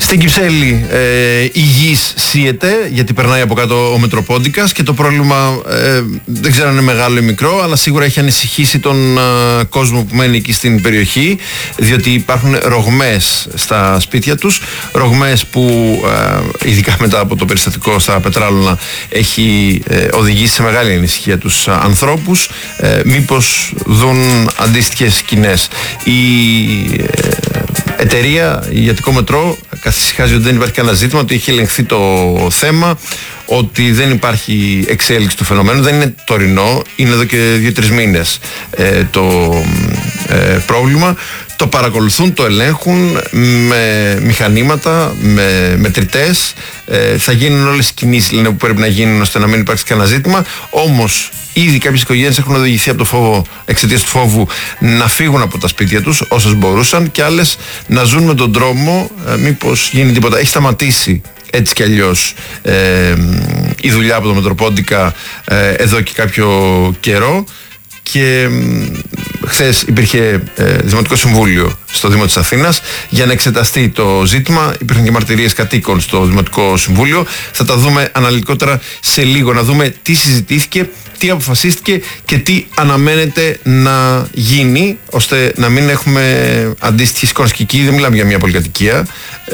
Στην Κυψέλη η γης σύεται, γιατί περνάει από κάτω ο Μετροπόντικας και το πρόβλημα δεν ξέρω αν είναι μεγάλο ή μικρό, αλλά σίγουρα έχει ανησυχήσει τον κόσμο που μένει εκεί στην περιοχή, διότι υπάρχουν ρογμές στα σπίτια τους, ρογμές που ειδικά μετά από το περιστατικό στα Πετράλωνα έχει οδηγήσει σε μεγάλη ανησυχία τους ανθρώπους, μήπως δουν αντίστοιχες σκηνές. Η εταιρεία, η Αττικό Μετρό, καθησυχάζει ότι δεν υπάρχει κανένα ζήτημα, ότι έχει ελεγχθεί το θέμα, ότι δεν υπάρχει εξέλιξη του φαινομένου, δεν είναι τωρινό, είναι εδώ και 2-3 μήνες το πρόβλημα. Το παρακολουθούν, το ελέγχουν με μηχανήματα, με μετρητές. Θα γίνουν όλες οι κινήσεις, λένε, που πρέπει να γίνουν ώστε να μην υπάρξει κανένα ζήτημα. Όμως ήδη κάποιες οικογένειες έχουν οδηγηθεί από το φόβο, εξαιτίας του φόβου, να φύγουν από τα σπίτια τους όσες μπορούσαν, και άλλες να ζουν με τον τρόμο μήπως γίνει τίποτα. Έχει σταματήσει έτσι κι αλλιώς η δουλειά από το Μετροπόντικα εδώ και κάποιο καιρό, και χθες υπήρχε Δημοτικό Συμβούλιο στο Δήμο της Αθήνας για να εξεταστεί το ζήτημα. Υπήρχαν και μαρτυρίες κατοίκων στο Δημοτικό Συμβούλιο. Θα τα δούμε αναλυτικότερα σε λίγο, να δούμε τι συζητήθηκε, τι αποφασίστηκε και τι αναμένεται να γίνει, ώστε να μην έχουμε αντίστοιχες εικόνες. Και εκεί δεν μιλάμε για μια πολυκατοικία,